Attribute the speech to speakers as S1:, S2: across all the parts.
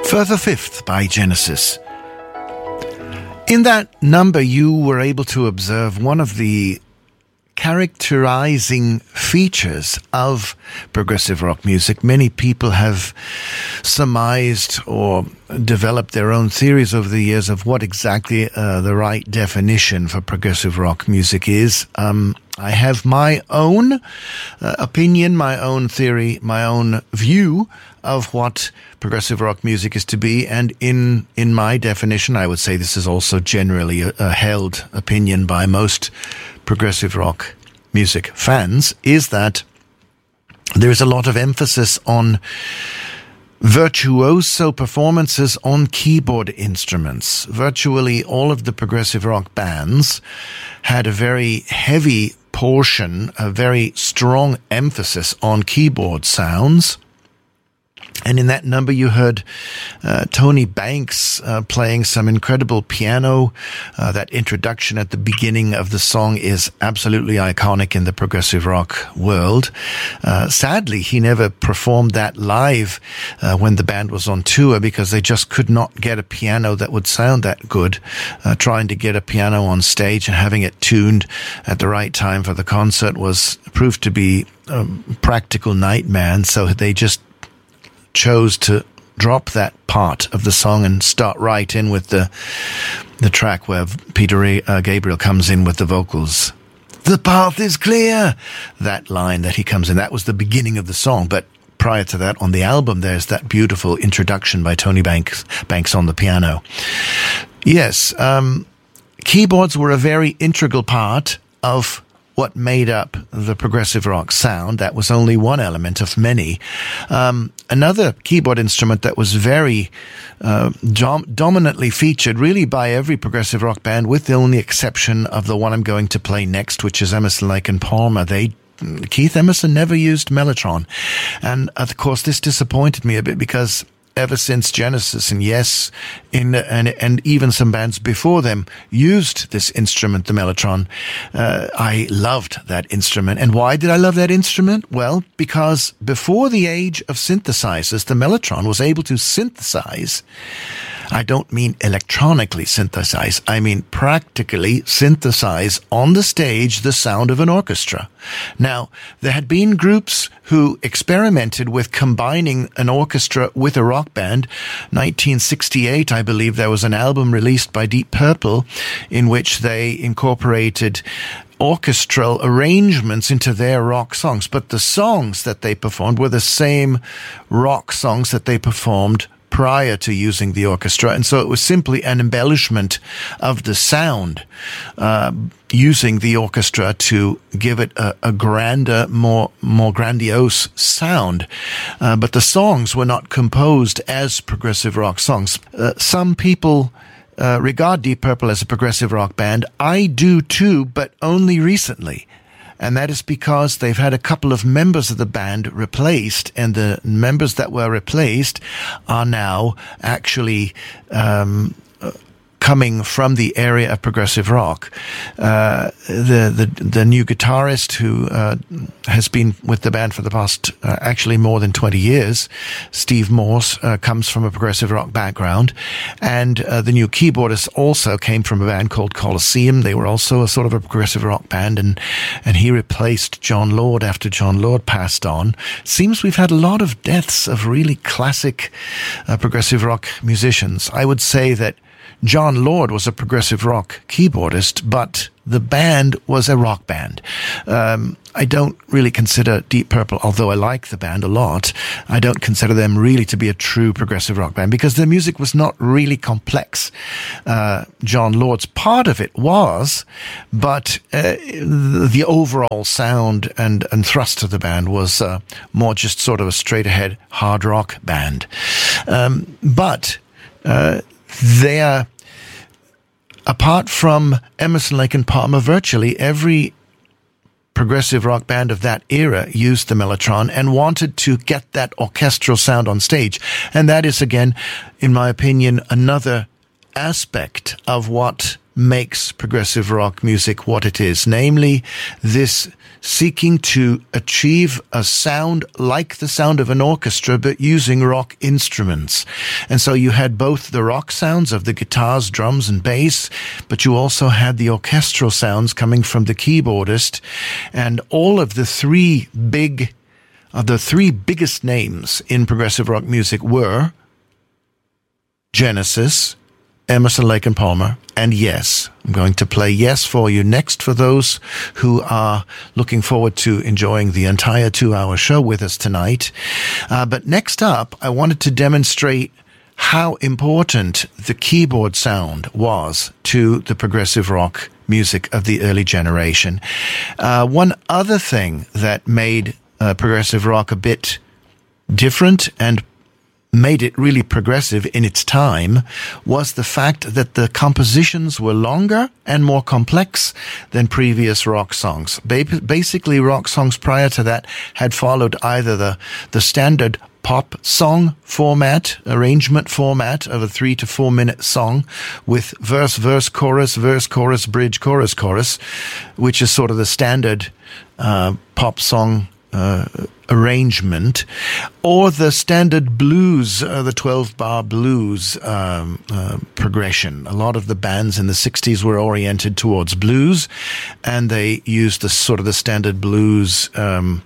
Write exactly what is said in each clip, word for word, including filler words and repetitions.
S1: Further Fifth by Genesis. In that number, you were able to observe one of the characterizing features of progressive rock music. Many people have surmised or developed their own theories over the years of what exactly uh, the right definition for progressive rock music is. Um, I have my own uh, opinion, my own theory, my own view of what progressive rock music is to be, and in in my definition, I would say this is also generally a, a held opinion by most progressive rock music fans, is that there is a lot of emphasis on virtuoso performances on keyboard instruments. Virtually all of the progressive rock bands had a very heavy portion, a very strong emphasis on keyboard sounds. And in that number, you heard uh, Tony Banks uh, playing some incredible piano. Uh, that introduction at the beginning of the song is absolutely iconic in the progressive rock world. Uh, sadly, he never performed that live uh, when the band was on tour because they just could not get a piano that would sound that good. Uh, trying to get a piano on stage and having it tuned at the right time for the concert was proved to be a practical nightmare. And so they just chose to drop that part of the song and start right in with the the track where Peter uh, Gabriel comes in with the vocals. The path is clear. That line that he comes in, that was the beginning of the song. But prior to that, on the album, there's that beautiful introduction by Tony Banks, Banks on the piano. Yes, um, keyboards were a very integral part of what made up the progressive rock sound. That was only one element of many. Um, another keyboard instrument that was very uh, dom- dominantly featured really by every progressive rock band, with the only exception of the one I'm going to play next, which is Emerson, Lake and Palmer. They Keith Emerson never used Mellotron. And of course, this disappointed me a bit because ever since Genesis, and yes, in and and even some bands before them used this instrument, the Mellotron. Uh, I loved that instrument. And why did I love that instrument? Well, because before the age of synthesizers, the Mellotron was able to synthesize. I don't mean electronically synthesize. I mean practically synthesize on the stage the sound of an orchestra. Now, there had been groups who experimented with combining an orchestra with a rock band. nineteen sixty-eight, I believe, there was an album released by Deep Purple in which they incorporated orchestral arrangements into their rock songs. But the songs that they performed were the same rock songs that they performed prior to using the orchestra. And so it was simply an embellishment of the sound, uh, using the orchestra to give it a, a grander, more, more grandiose sound. Uh, but the songs were not composed as progressive rock songs. Uh, some people uh, regard Deep Purple as a progressive rock band. I do too, but only recently. And that is because they've had a couple of members of the band replaced, and the members that were replaced are now actually um, coming from the area of progressive rock. Uh, the, the the new guitarist who uh, has been with the band for the past uh, actually more than twenty years, Steve Morse, uh, comes from a progressive rock background, and uh, the new keyboardist also came from a band called Colosseum. They were also a sort of a progressive rock band, and and he replaced John Lord after John Lord passed on. Seems we've had a lot of deaths of really classic uh, progressive rock musicians. I would say that John Lord was a progressive rock keyboardist, but the band was a rock band. Um, I don't really consider Deep Purple, although I like the band a lot, I don't consider them really to be a true progressive rock band because their music was not really complex. Uh, John Lord's part of it was, but uh, the overall sound and, and thrust of the band was uh, more just sort of a straight-ahead hard rock band. Um, but uh, they are, apart from Emerson, Lake and Palmer, virtually every progressive rock band of that era used the Mellotron and wanted to get that orchestral sound on stage. And that is, again, in my opinion, another aspect of what makes progressive rock music what it is, namely this seeking to achieve a sound like the sound of an orchestra, but using rock instruments. And so you had both the rock sounds of the guitars, drums, and bass, but you also had the orchestral sounds coming from the keyboardist. And all of the three big, uh, the three biggest names in progressive rock music were Genesis, Emerson, Lake and Palmer, and Yes. I'm going to play Yes for you next for those who are looking forward to enjoying the entire two-hour show with us tonight. Uh, but next up, I wanted to demonstrate how important the keyboard sound was to the progressive rock music of the early generation. Uh, one other thing that made uh, progressive rock a bit different and made it really progressive in its time was the fact that the compositions were longer and more complex than previous rock songs. Ba- basically, rock songs prior to that had followed either the, the standard pop song format, arrangement format of a three to four minute song with verse, verse, chorus, verse, chorus, bridge, chorus, chorus, which is sort of the standard uh, pop song Uh, arrangement, or the standard blues, uh, the twelve-bar blues um, uh, progression. A lot of the bands in the sixties were oriented towards blues, and they used the sort of the standard blues um,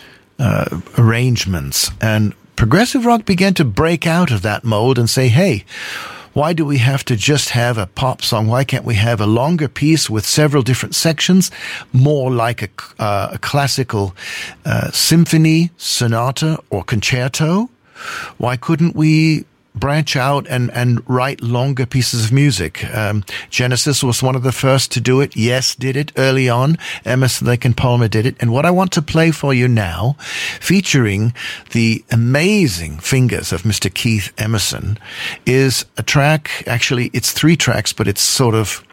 S1: uh, arrangements. And progressive rock began to break out of that mold and say, hey, why do we have to just have a pop song? Why can't we have a longer piece with several different sections, more like a, uh, a classical uh, symphony, sonata, or concerto? Why couldn't we branch out and, and write longer pieces of music? Um, Genesis was one of the first to do it. Yes did it early on. Emerson, Lake and Palmer did it. And what I want to play for you now, featuring the amazing fingers of Mister Keith Emerson, is a track. Actually, it's three tracks, but it's sort of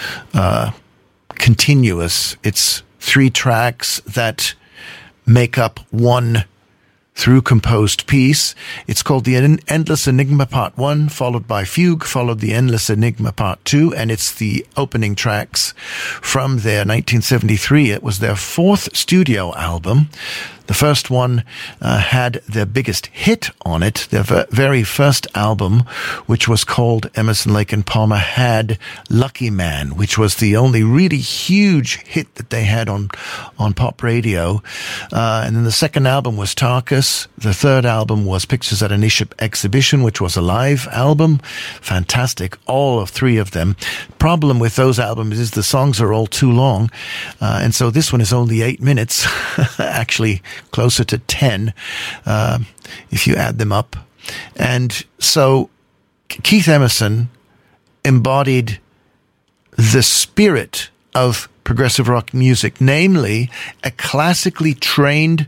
S1: uh, continuous. It's three tracks that make up one through composed piece. It's called The Endless Enigma Part one, followed by Fugue, followed The Endless Enigma Part two, and it's the opening tracks from their nineteen seventy-three. It was their fourth studio album. The first one uh, had their biggest hit on it. Their v- very first album, which was called Emerson, Lake and Palmer, had Lucky Man, which was the only really huge hit that they had on, on pop radio. Uh, and then the second album was Tarkus. The third album was Pictures at an Iship Exhibition, which was a live album. Fantastic. All of three of them. Problem with those albums is the songs are all too long. Uh, and so this one is only eight minutes. Actually, closer to ten, uh, if you add them up. And so Keith Emerson embodied the spirit of progressive rock music, namely a classically trained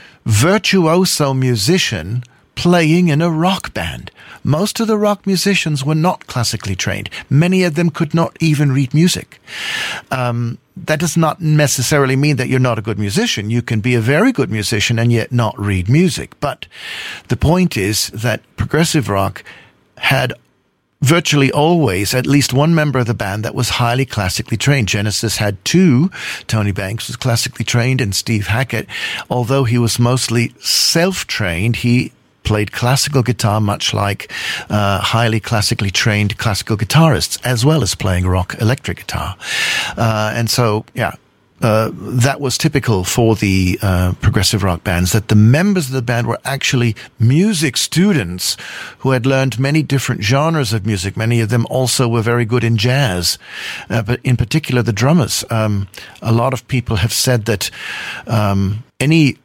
S1: virtuoso musician playing in a rock band. Most of the rock musicians were not classically trained. Many of them could not even read music. Um, that does not necessarily mean that you're not a good musician. You can be a very good musician and yet not read music. But the point is that progressive rock had virtually always at least one member of the band that was highly classically trained. Genesis had two. Tony Banks was classically trained, and Steve Hackett, although he was mostly self-trained, he played classical guitar much like uh, highly classically trained classical guitarists, as well as playing rock electric guitar. Uh, and so, yeah, uh, that was typical for the uh, progressive rock bands, that the members of the band were actually music students who had learned many different genres of music. Many of them also were very good in jazz, uh, but in particular the drummers. Um, a lot of people have said that um, any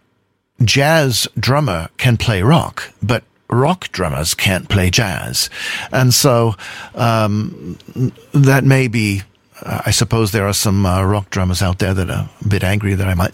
S1: jazz drummer can play rock, but rock drummers can't play jazz. And so um, that may be, uh, I suppose there are some uh, rock drummers out there that are a bit angry that I might